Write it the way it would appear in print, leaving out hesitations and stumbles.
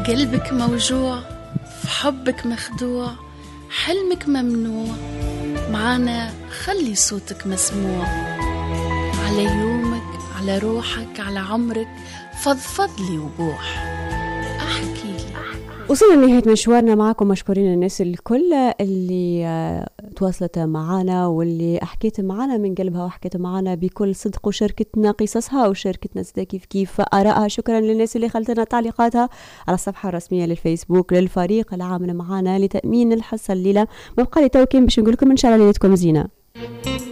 قلبك موجوع، في حبك مخدوع، حلمك ممنوع، معانا خلي صوتك مسموع. على يومك، على روحك، على عمرك، فضفضلي وبوح، احكي لي. وصلنا لنهاية مشوارنا معكم. مشكورين الناس الكل اللي تواصلت معنا واللي حكيت معنا من قلبها وحكيت معنا بكل صدق وشاركتنا قصصها وشاركتنا كيف آرائها. شكرا للناس اللي خلتنا تعليقاتها على الصفحة الرسمية للفيسبوك، للفريق العامل معنا لتأمين الحصة الليلة. ما بقى لي توكين باش نقول لكم إن شاء الله ليلتكم زينة.